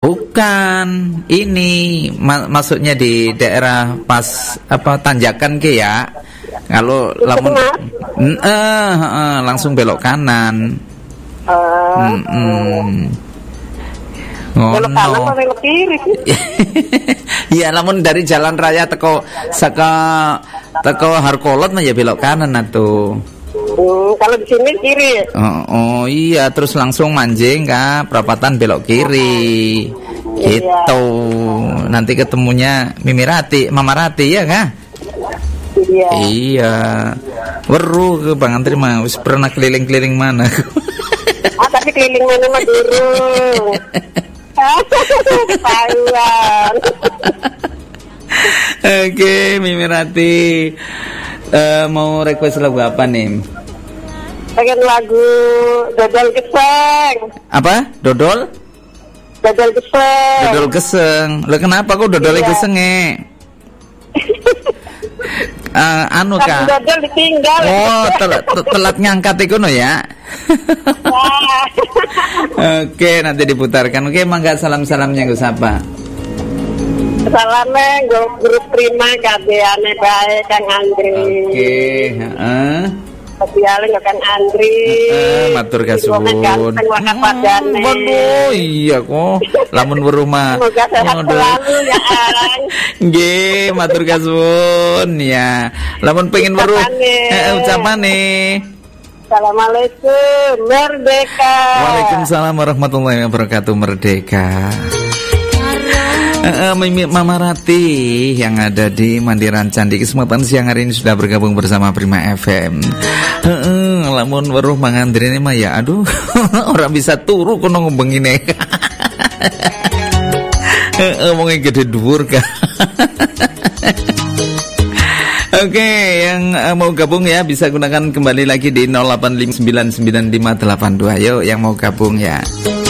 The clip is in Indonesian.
Bukan, ini masuknya di daerah pas tanjakan ke ya. Kalau lamun langsung belok kanan. Belok kanan atau belok kiri? Iya, lamun dari jalan raya teko Harkolot mah ya belok kanan atuh. Kalau di sini kiri. Oh iya, terus langsung manjing ke perapatan belok kiri. Gitu. Nanti ketemunya Mama Rati ya kah? Iya. Weruh ke Bang Antri mah wis pernah keliling-keliling mana? Tapi keliling mana mah durung. Ketahuan. Oke, Mimi Rati. Mau request lagu apa nih? Pengen lagu Dodol Geseng. Apa? Dodol Geseng. Dodol Geseng. Lo kenapa kok dodolnya geseng anu Kak. Dodol ditinggal. Oh, telat ngangkat itu no ya. Oke, nanti diputarkan. Oke, mangga salam-salamnya Gus apa? Salamnya grup Prima kabeane bae Kang Andri. Oke, heeh. Kabeane Kang Andri. Matur kasuwun. Waduh, iya kok. Lamun berumah. Semoga sehat selalu ya Arang. Nggih, matur kasuwun ya. Lamun pengen weruh ucapane. Assalamualaikum, merdeka. Waalaikumsalam warahmatullahi wabarakatuh, merdeka. Mama Rati yang ada di Mandiran Candi, kesempatan siang hari ini sudah bergabung bersama Prima FM. Lamun weruh mangandri ini mah ya aduh orang bisa turu kono ngembengine. Omongnya gede dhuwur kan. Oke, yang mau gabung ya bisa gunakan kembali lagi di 08599582. Yuk yang mau gabung ya.